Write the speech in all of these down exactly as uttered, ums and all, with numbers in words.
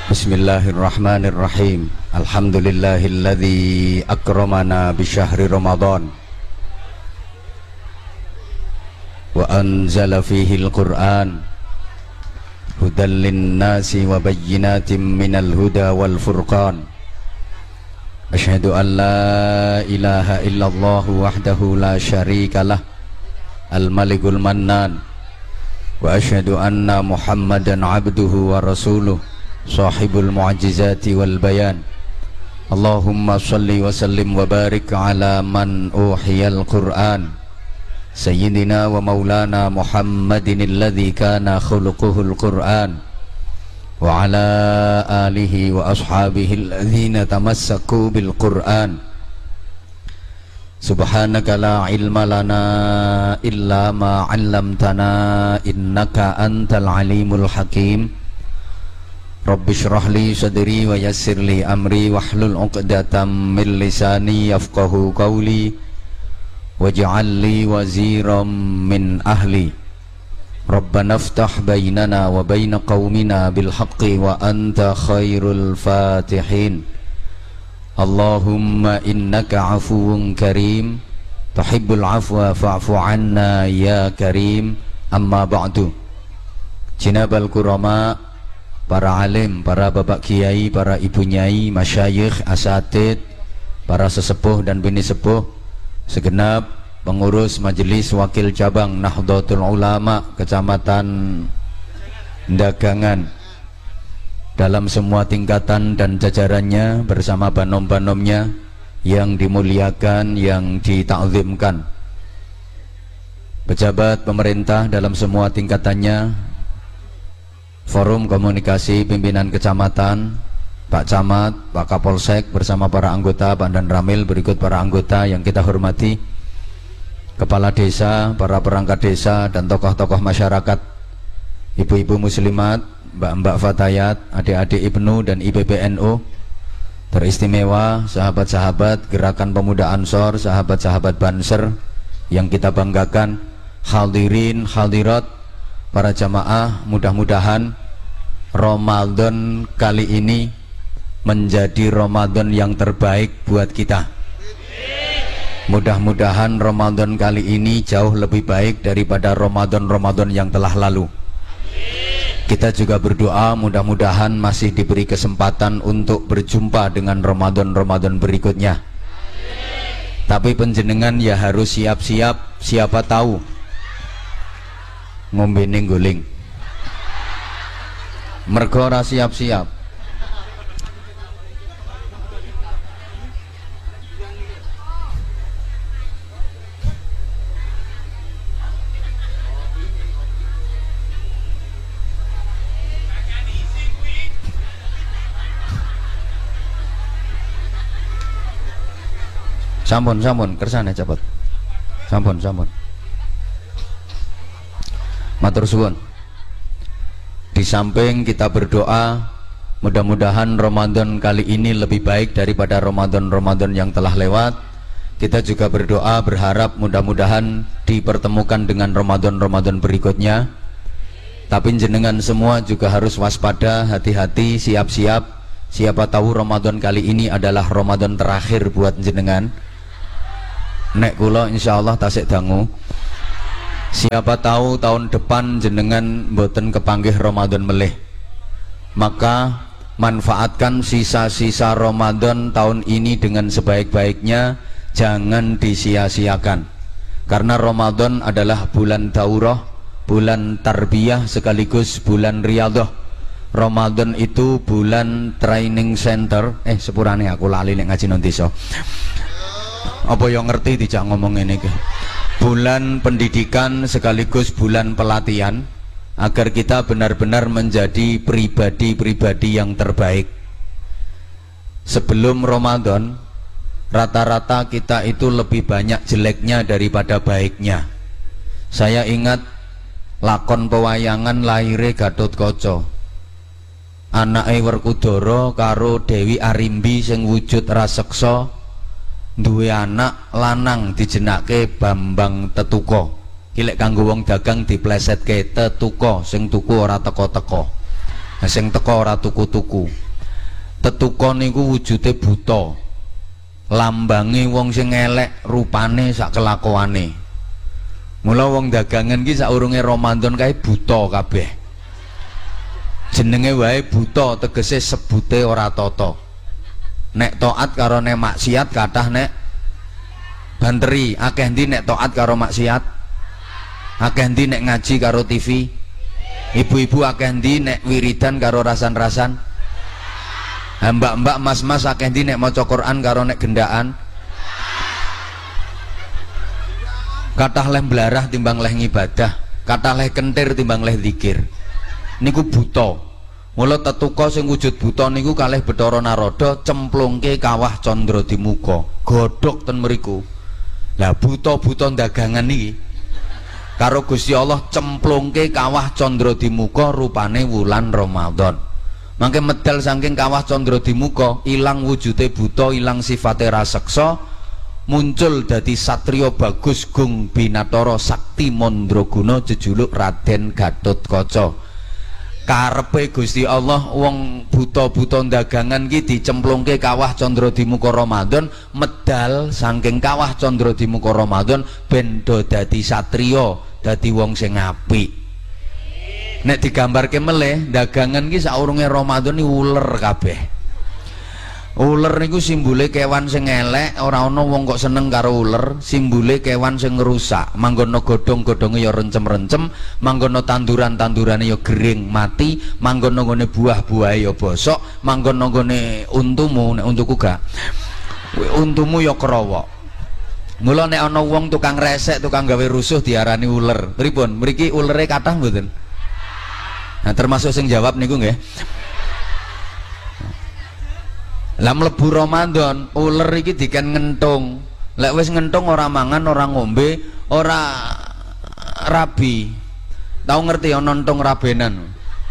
Bismillahirrahmanirrahim. Alhamdulillahilladzi akramana bi syahri Ramadan wa anzala fihi al-Qur'an hudan lin-nasi wa bayyinatin minal huda wal furqan. Asyhadu an la ilaha illallah wahdahu la syarikalah al-malikul mannan wa asyhadu anna Muhammadan abduhu wa rasuluh sahibul mu'jizati wal bayan. Allahumma salli wa sallim wa barik ala man uhiyal Qur'an sayyidina wa maulana Muhammadin alladhi kana khuluquhul Qur'an wa ala alihi wa ashabihi alladhina tamassaku bil Qur'an. Subhanaka la ilma lana illa ma 'allamtana innaka antal alimul hakim. Rabbi shrah li sadri wa yassir li amri wahlul 'uqdatam min lisani yafqahu qawli waj'al li waziran min ahli. Rabbana iftah bainana wa bain qaumina bil haqqi wa anta khairul fatihin. Allahumma innaka 'afuwun karim tuhibbul 'afwa fa'fu 'anna ya karim. Amma ba'du. Jinabal kurama, para alim, para bapak kiai, para ibu nyai, masyayikh, asatid, para sesepuh dan bini sepuh, segenap pengurus majelis wakil cabang Nahdlatul Ulama Kecamatan Dagangan dalam semua tingkatan dan jajarannya bersama banom-banomnya yang dimuliakan, yang ditakzimkan, pejabat pemerintah dalam semua tingkatannya, Forum Komunikasi Pimpinan Kecamatan, Pak Camat, Pak Kapolsek bersama para anggota, Pak Dan Ramil, berikut para anggota yang kita hormati, Kepala Desa, para perangkat desa dan tokoh-tokoh masyarakat, ibu-ibu muslimat, mbak-mbak fatayat, adik-adik Ibnu dan I P B N U teristimewa, sahabat-sahabat Gerakan Pemuda Ansor, sahabat-sahabat Banser yang kita banggakan, hadirin hadirat, para jamaah, mudah-mudahan Ramadan kali ini menjadi Ramadan yang terbaik buat kita. Mudah-mudahan Ramadan kali ini jauh lebih baik daripada Ramadan-Ramadan yang telah lalu. Kita juga berdoa mudah-mudahan masih diberi kesempatan untuk berjumpa dengan Ramadan-Ramadan berikutnya. Tapi penjenengan ya harus siap-siap, siapa tahu ngombe ning guling mergo ora siap-siap. Sampun sampun kersane cepet, sampun sampun. Matur suwun. Di samping kita berdoa mudah-mudahan Ramadan kali ini lebih baik daripada Ramadan-Ramadan yang telah lewat, kita juga berdoa berharap mudah-mudahan dipertemukan dengan Ramadan-Ramadan berikutnya. Tapi jenengan semua juga harus waspada, hati-hati, siap-siap. Siapa tahu Ramadan kali ini adalah Ramadan terakhir buat jenengan. Nek kula insyaallah tasik dangu. Siapa tahu tahun depan jenengan mboten kepanggih Ramadan melih. Maka manfaatkan sisa-sisa Ramadan tahun ini dengan sebaik-baiknya, jangan disia-siakan. Karena Ramadan adalah bulan daurah, bulan tarbiyah sekaligus bulan riyadhah. Ramadan itu bulan training center. Eh sepurane aku lali nek ngaji nang desa. Apa yang ngerti dijak ngomong ngene iki. Bulan pendidikan sekaligus bulan pelatihan agar kita benar-benar menjadi pribadi-pribadi yang terbaik. Sebelum Ramadan rata-rata kita itu lebih banyak jeleknya daripada baiknya. Saya ingat lakon pewayangan Laire Gatotkaca, anake Werkudara karo Dewi Arimbi sing wujud raseksa duwe anak lanang dijenake Bambang Tetuka. Kilek kanggo wong dagang diplesetke Tetuka sing tuku ora teko-teko. Nah, sing teko ora tuku-tuku. Tetuko niku wujude buta. Lambange wong sing elek, rupane sak kelakuane. Mula wong dagangan ki saurunge Ramadan kae buta kabeh. Jenenge wae buta, tegese sebute ora tata. Nek taat karo nek maksiat kathah nek banteri, akeh ndi nek taat karo maksiat, akeh ndi nek ngaji karo T V, ibu-ibu akeh ndi nek wiridan karo rasan-rasan, mbak-mbak mas-mas akeh ndi nek maca Quran karo nek gendaan, kathah leh blarah timbang leh ngibadah, kathah leh kentir timbang leh zikir. Niku buta. Mula tetuka sing wujud buta niku kalih Bathara Narada cemplungke kawah Candra di muka, godhog ten mriku. Lah buta-buta dagangan niki karo Gusti Allah cemplungke kawah Candra di muka rupane wulan Ramadan. Mangke medal saking kawah Candra di muka, ilang wujude buta, ilang sifate raseksa, muncul dadi satriya bagus gung binatara sakti mandraguna jejuluk Raden Gatotkaca. Karepe Gusti Allah wong buta-buta dagangan ki dicemplungke kawah Candra di muka Ramadan, medal saking kawah Candra di muka Ramadan ben do dadi satriya, dadi wong sing apik. Nek digambarke meleh dagangan ki saurunge Ramadan ni uler kabeh. Uler niku simbole kewan sing elek, ora ana wong kok seneng karo uler. Simbole kewan sing ngrusak, manggono godhong-godhonge ya rencem-rencem, manggono tanduran-tandurane ya gering mati, manggono nggone buah-buahe ya bosok, manggono nggone untumu, nek untuku gak, untumu ya krowok. Mula nek ana wong tukang resek, tukang gawe rusuh diarani uler. Pripun? Mriki ulere kathah mboten? Nah, termasuk sing jawab niku nggih. Lah mlebu Ramadan, uler iki diken ngentung. Lek wis ngentung ora mangan, ora ngombe, ora rabi. Tau ngerti ana ngentung rabenan.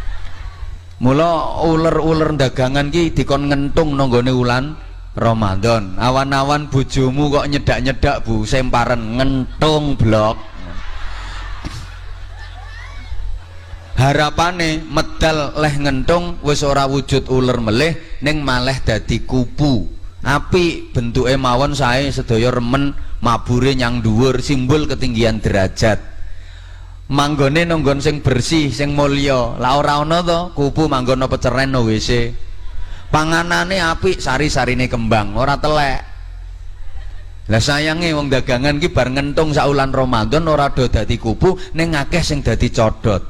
Mula uler-uler dagangan ki dikon ngentung nang gone wulan Ramadan. Awan-awan bojomu kok nyedak-nyedak Bu, semparen ngentung blok. Harapane medal leh ngentung wis ora wujud uler meleh ning maleh dadi kupu. Api bentuke mawon sae sedaya remen mabure nyang dhuwur, simbol ketinggian derajat. Manggone nanggon sing bersih, sing mulya. Lah ora ana to kupu manggon peceren no W C. Panganane apik, sari-sarine kembang, ora telek. Lah sayange wong dagangan ki bar ngentung saulan Ramadan ora do dadi kupu ning akeh sing dadi codot.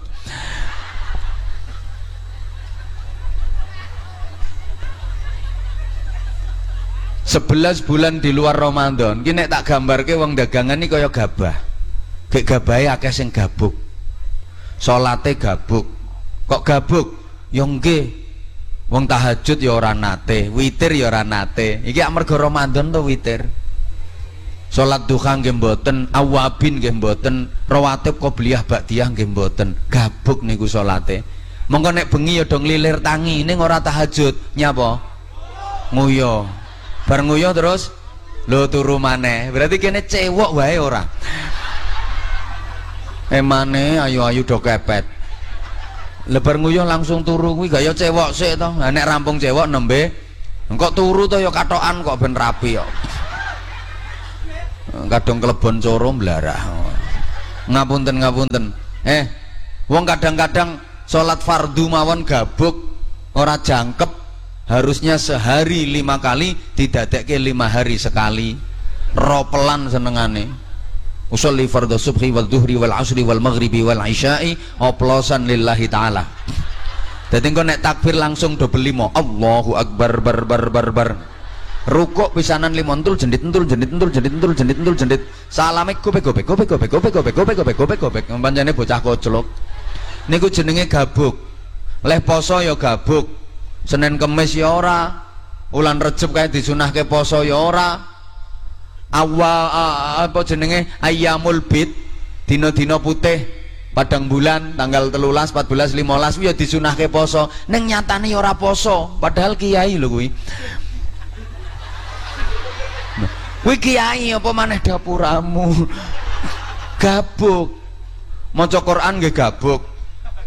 Sebelas bulan di luar Ramadan, ki nek tak gambarke wong dagangan ini kaya gabah. Gek gabahe akeh sing gabuk. Salate gabuk. Kok gabuk? Ya nggih. Wong tahajud ya ora nate, witir ya ora nate. Iki amarga Ramadan to witir. Salat duha nggih mboten, awabin nggih mboten, rawatib qobliyah ba'diyah nggih mboten. Gabuk niku salate. Monggo nek bengi ya do nglilir tangi ning ora tahajud, nyapa? Nguyo. Bar nguyo terus lho turu maneh. Berarti kene cewek wae ora. Emane ayu-ayu do kepet. Lebar nguyo langsung turu kuwi gaya cewek sik to. Lah nek rampung cewek nembe engko turu to ya katokan kok ben rapi kok. Kadang klebon coro mblarah. Ngapunten ngapunten. Eh, wong kadang-kadang salat fardu mawon gabuk ora jangkep. Harusnya sehari lima kali, didadekke lima hari sekali. Ropelan senengane. Usolli fardhu subhi wal duhri wal asri wal maghribi wal isya'i oplosan lillahi ta'ala. Dadi engko nek takbir langsung double lima. Allahu akbar bar bar bar bar. Rukuk pisanan lima entul jendit entul jendit entul jendit entul jendit entul jendit. Salame gobek gobek gobek gobek gobek gobek gobek gobek gobek gobek. Pancene bocah koclok. Niku jenenge gabuk. Leh poso ya gabuk. Senin Kemis ya ora, ulan Rejab kae disunahke poso ya ora. Awal apa jenenge Ayyamul Bid, dina-dina putih padang bulan tanggal telulas, empat belas, lima belas ya disunahke poso. Ning nyatane ya ora poso, padahal kiai lho kuwi. Kuwi kiai apa maneh dapuramu. Gabuk. Maca Quran nggih gabuk.